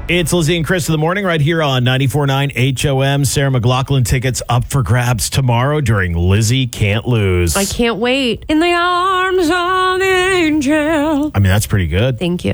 It's Lizzie and Chris in the morning right here on 94.9 HOM. Sarah McLachlan tickets up for grabs tomorrow during Lizzie Can't Lose. I can't wait. In the arms of an angel. I mean, that's pretty good. Thank you.